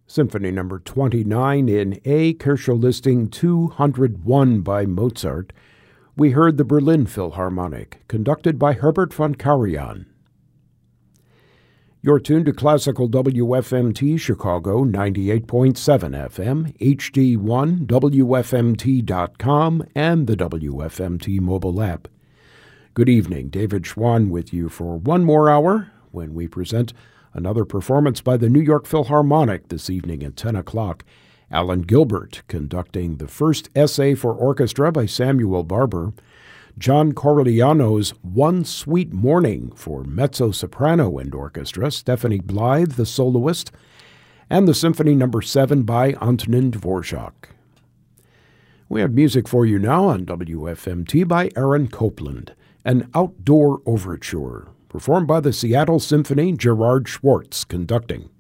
Symphony Number 29 in A, Kircher Listing 201 by Mozart. We heard the Berlin Philharmonic, conducted by Herbert von Karajan. You're tuned to Classical WFMT Chicago 98.7 FM, HD1, WFMT.com, and the WFMT mobile app. Good evening, David Schwann with you for one more hour when we present another performance by the New York Philharmonic this evening at 10 o'clock. Alan Gilbert conducting the first essay for orchestra by Samuel Barber. John Corigliano's One Sweet Morning for mezzo-soprano and orchestra, Stephanie Blythe, the soloist, and the Symphony Number 7 by Antonin Dvorak. We have music for you now on WFMT by Aaron Copland, an outdoor overture, performed by the Seattle Symphony, Gerard Schwartz conducting.